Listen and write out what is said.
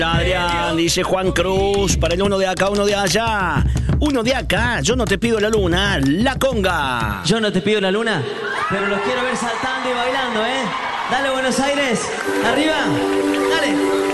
Adrián, dice Juan Cruz, para el uno de acá, uno de allá. Uno de acá, yo no te pido la luna, la conga. Yo no te pido la luna, pero los quiero ver saltando y bailando, ¿eh? Dale, Buenos Aires, arriba, dale.